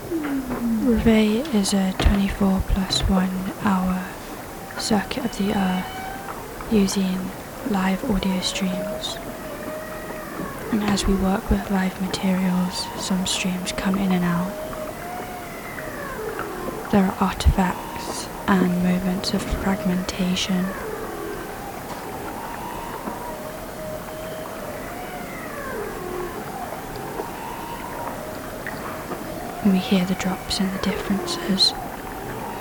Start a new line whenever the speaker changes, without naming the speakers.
Reveille is a 24 plus 1 hour circuit of the Earth using live audio streams. And as we work with live materials, some streams come in and out. There are artifacts and moments of fragmentation. And we hear the drops and the differences.